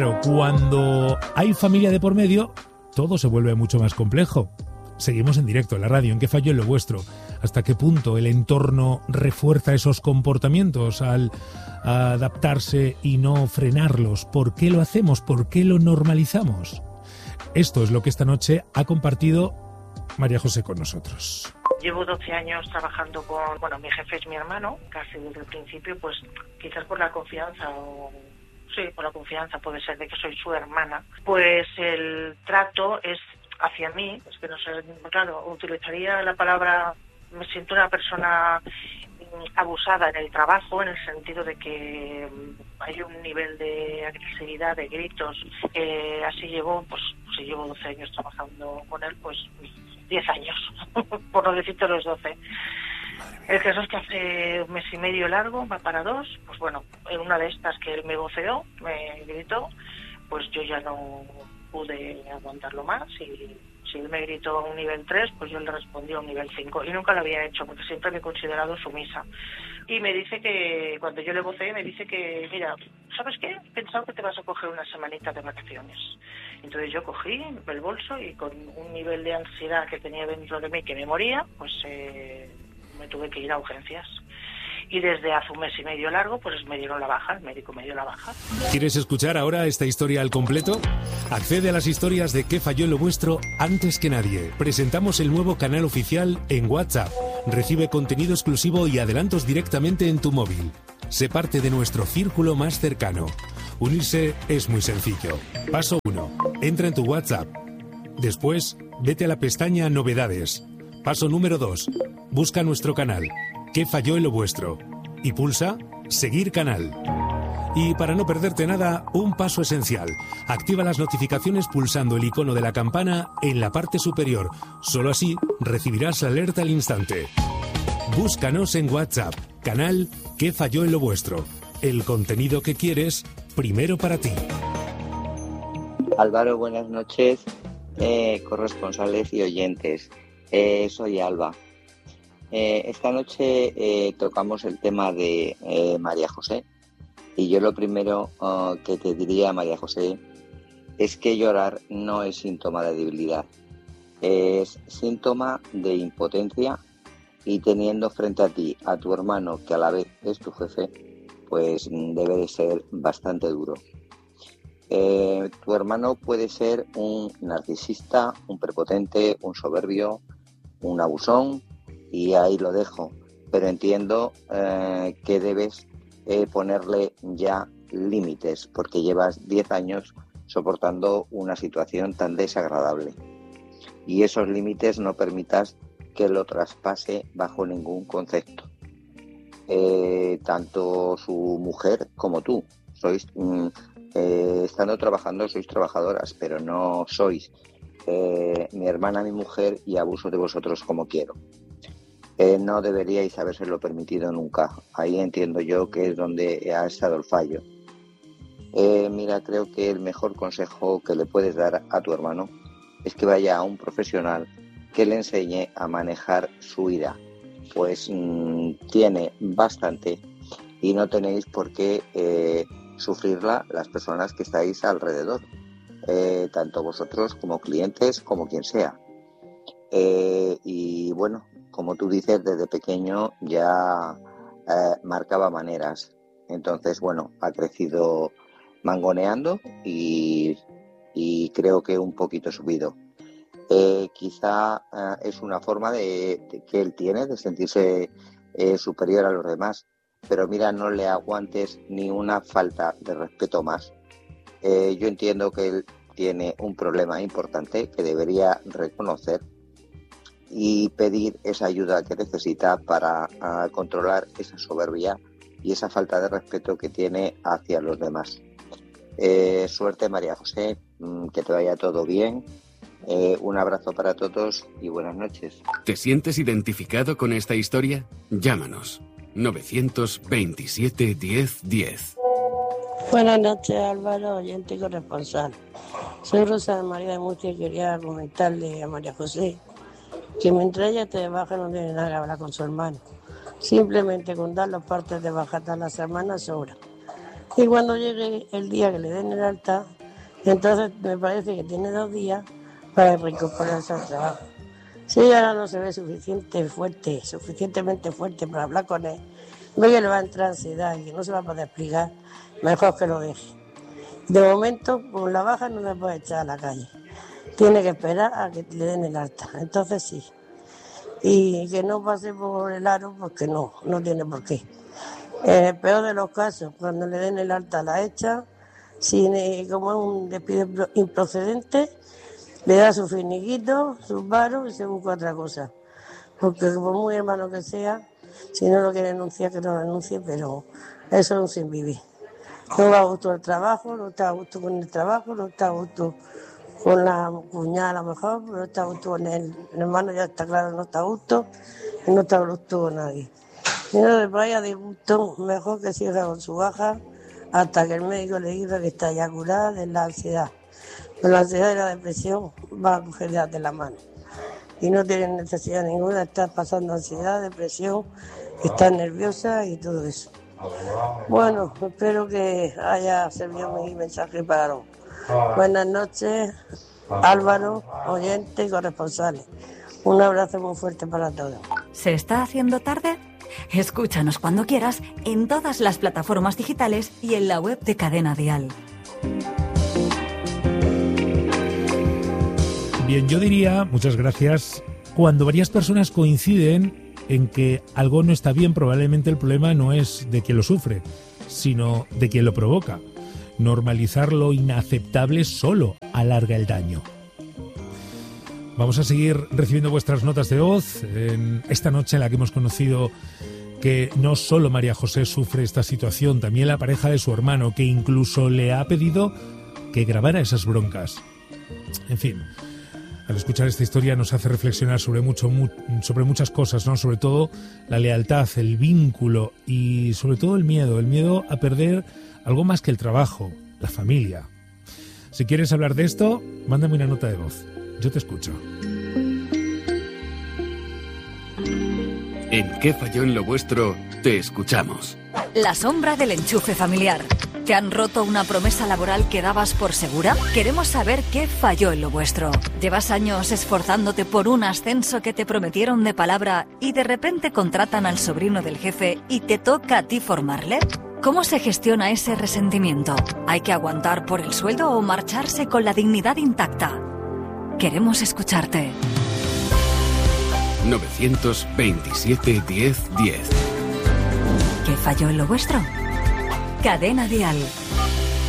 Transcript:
Pero cuando hay familia de por medio, todo se vuelve mucho más complejo. Seguimos en directo en la radio, ¿en qué falló en lo vuestro? ¿Hasta qué punto el entorno refuerza esos comportamientos al adaptarse y no frenarlos? ¿Por qué lo hacemos? ¿Por qué lo normalizamos? Esto es lo que esta noche ha compartido María José con nosotros. Llevo 12 años trabajando con, mi jefe es mi hermano, casi desde el principio, pues quizás por la confianza por la confianza puede ser de que soy su hermana, pues el trato es hacia mí, es que no sé, claro, utilizaría la palabra, me siento una persona abusada en el trabajo, en el sentido de que hay un nivel de agresividad, de gritos, así llevo 12 años trabajando con él, pues 10 años, por no decirte los 12. El caso es que hace un mes y medio largo, va para 2, pues bueno, en una de estas que él me voceó, me gritó, pues yo ya no pude aguantarlo más y si él me gritó a un nivel 3, pues yo le respondí a un nivel 5 y nunca lo había hecho porque siempre me he considerado sumisa. Y me dice que, cuando yo le voceé, me dice que, mira, ¿sabes qué? He pensado que te vas a coger una semanita de vacaciones. Entonces yo cogí el bolso y con un nivel de ansiedad que tenía dentro de mí que me moría, pues me tuve que ir a urgencias. Y desde hace un mes y medio largo, pues me dieron la baja, el médico me dio la baja. ¿Quieres escuchar ahora esta historia al completo? Accede a las historias de ¿Qué falló en lo vuestro? Antes que nadie. Presentamos el nuevo canal oficial en WhatsApp. Recibe contenido exclusivo y adelantos directamente en tu móvil. Sé parte de nuestro círculo más cercano. Unirse es muy sencillo. Paso 1. Entra en tu WhatsApp. Después, vete a la pestaña Novedades. Paso número 2. Busca nuestro canal. ¿Qué falló en lo vuestro? Y pulsa Seguir canal. Y para no perderte nada, un paso esencial. Activa las notificaciones pulsando el icono de la campana en la parte superior. Solo así recibirás la alerta al instante. Búscanos en WhatsApp. Canal ¿Qué falló en lo vuestro? El contenido que quieres, primero para ti. Álvaro, buenas noches, corresponsales y oyentes. Soy Alba. Esta noche tocamos el tema de María José y yo lo primero que te diría, María José, es que llorar no es síntoma de debilidad, es síntoma de impotencia y teniendo frente a ti a tu hermano que a la vez es tu jefe, pues debe de ser bastante duro. Tu hermano puede ser un narcisista, un prepotente, un soberbio, un abusón, y ahí lo dejo, pero entiendo que debes ponerle ya límites porque llevas 10 años soportando una situación tan desagradable y esos límites no permitas que lo traspase bajo ningún concepto. Tanto su mujer como tú sois, estando trabajando, sois trabajadoras, pero no sois mi hermana, mi mujer y abuso de vosotros como quiero. No deberíais habérselo permitido nunca. Ahí entiendo yo que es donde ha estado el fallo. Mira, creo que el mejor consejo que le puedes dar a tu hermano es que vaya a un profesional que le enseñe a manejar su ira, pues tiene bastante y no tenéis por qué sufrirla las personas que estáis alrededor, tanto vosotros como clientes, como quien sea. Y bueno, como tú dices, desde pequeño ya marcaba maneras. Entonces, bueno, ha crecido mangoneando y creo que un poquito subido. Quizá es una forma que él tiene de sentirse superior a los demás. Pero mira, no le aguantes ni una falta de respeto más. Yo entiendo que él tiene un problema importante que debería reconocer y pedir esa ayuda que necesita para controlar esa soberbia y esa falta de respeto que tiene hacia los demás. Suerte, María José, que te vaya todo bien. Un abrazo para todos y buenas noches. ¿Te sientes identificado con esta historia? Llámanos. 927 10 10. Buenas noches, Álvaro, oyente y corresponsal. Soy Rosa de María de Murcia y quería comentarle a María José que mientras ella te baja no tiene nada que hablar con su hermano. Simplemente con dar los partes de baja a las hermanas sobra. Y cuando llegue el día que le den el alta, entonces me parece que tiene 2 días para reincorporarse al trabajo. Si ella no se ve suficientemente fuerte para hablar con él, ve que le va a entrar ansiedad y que no se va a poder explicar, mejor que lo deje. De momento, con la baja no se puede echar a la calle. Tiene que esperar a que le den el alta, entonces sí. Y que no pase por el aro porque no tiene por qué. En el peor de los casos, cuando le den el alta a la hecha, como es un despido improcedente, le da su finiquito, su paro y se busca otra cosa. Porque por muy hermano que sea, si no lo quiere denunciar, que no lo denuncie, pero eso es un sin vivir. No va a gusto el trabajo, no está a gusto con el trabajo, no está a gusto con la cuñada a lo mejor, pero no está a gusto con el hermano, ya está claro, no está a gusto, y no está a gusto con nadie. Si no le vaya de gusto, mejor que siga con su baja hasta que el médico le diga que está ya curada de la ansiedad. Pero la ansiedad y la depresión van a coger ya de la mano. Y no tienen necesidad ninguna de estar pasando ansiedad, depresión, estar nerviosa y todo eso. Bueno, espero que haya servido mi mensaje para los. Buenas noches, Álvaro, oyente y corresponsales. Un abrazo muy fuerte para todos. ¿Se está haciendo tarde? Escúchanos cuando quieras en todas las plataformas digitales y en la web de Cadena Dial. Bien, yo diría, muchas gracias, cuando varias personas coinciden en que algo no está bien, probablemente el problema no es de quien lo sufre, sino de quien lo provoca. Normalizar lo inaceptable solo alarga el daño. Vamos a seguir recibiendo vuestras notas de voz en esta noche en la que hemos conocido que no solo María José sufre esta situación, también la pareja de su hermano, que incluso le ha pedido que grabara esas broncas. En fin, al escuchar esta historia nos hace reflexionar sobre muchas cosas, ¿no? Sobre todo la lealtad, el vínculo y sobre todo el miedo a perder algo más que el trabajo, la familia. Si quieres hablar de esto, mándame una nota de voz. Yo te escucho. En ¿Qué falló en lo vuestro? Te escuchamos. La sombra del enchufe familiar. ¿Te han roto una promesa laboral que dabas por segura? Queremos saber qué falló en lo vuestro. ¿Llevas años esforzándote por un ascenso que te prometieron de palabra y de repente contratan al sobrino del jefe y te toca a ti formarle? ¿Cómo se gestiona ese resentimiento? ¿Hay que aguantar por el sueldo o marcharse con la dignidad intacta? Queremos escucharte. 927 10 10. ¿Qué falló en lo vuestro? Cadena Dial.